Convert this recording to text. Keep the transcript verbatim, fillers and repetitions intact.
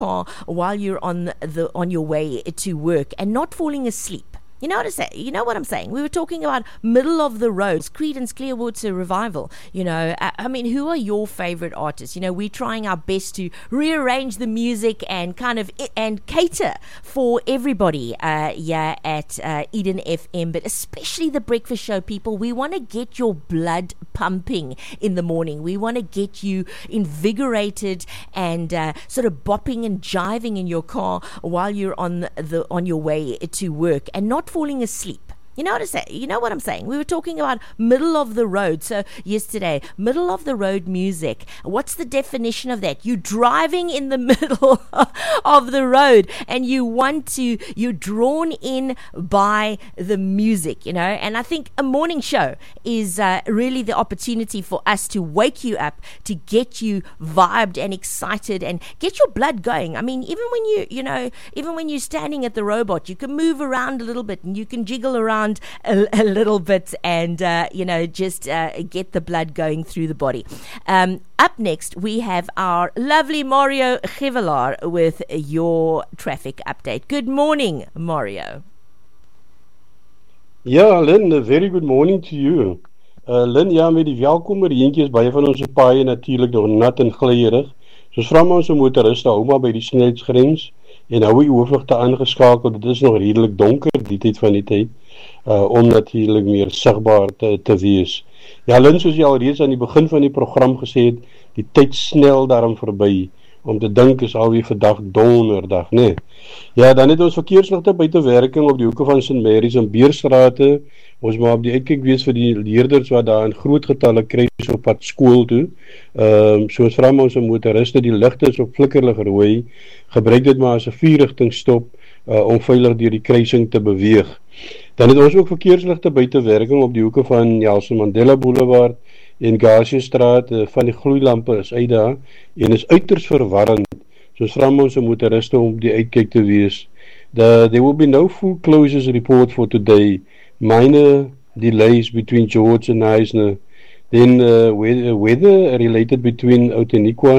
car while you're on the on your way to work and not falling asleep. You know what I say? You know what I'm saying? We were talking about middle of the road, Creedence Clearwater Revival. You know, I, I mean, who are your favorite artists? You know, we're trying our best to rearrange the music and kind of and cater for everybody uh, yeah, at uh, Eden F M, but especially the breakfast show people. We want to get your blood pumping in the morning. We want to get you invigorated and uh, sort of bopping and jiving in your car while you're on the on your way to work and not falling asleep. You know what I say? You know what I'm saying? We were talking about middle of the road. So yesterday, middle of the road music. What's the definition of that? You're driving in the middle of the road and you want to, you're drawn in by the music, you know? And I think a morning show is uh, really the opportunity for us to wake you up, to get you vibed and excited and get your blood going. I mean, even when you, you know, even when you're standing at the robot, you can move around a little bit and you can jiggle around A, a little bit and uh, you know just uh, get the blood going through the body. Um, up next we have our lovely Mario Gevelaar with your traffic update. Good morning, Mario. Ja, Lynn, a very good morning to you. Uh, Lynn, ja, met die welkomer eentjies baie van ons paaie natuurlik nog nat en glyrig. Soos vram ons motoriste hou maar by die snelheidsgrens en hou die hoofligte aangeskakel. Dit is nog redelik donker die tyd van die tyd. Uh, om natuurlijk meer sigbaar te, te wees. Ja, Lynn, soos jy al reeds aan die begin van die program gesê het, die tyd snel daarom verby, om te dink is alweer vandag donderdag, nee. Ja, dan het ons verkeersligte buite werking op die hoeke van Saint Mary's en Beerstrate, ons maar op die uitkyk wees vir die leerders wat daar in groot getalle kruis op pad skool toe, um, soos vram ons motoriste, die ligte is op flikkerlig rooi, gebruik dit maar as 'n vierrigting stop, uh, om veilig deur die kruising te beweeg. Dan het ons ook verkeersligte buite werking op die hoeke van Nelson Mandela Boulevard en Garciastraat. Uh, van die gloeilampe is uit daar en is uiters verwarrend, soos vram ons motoriste om die uitkyk te wees. The, there will be no full closures report for today. Minor delays between George and Eisner. Then uh, weather, weather related between Outeniqua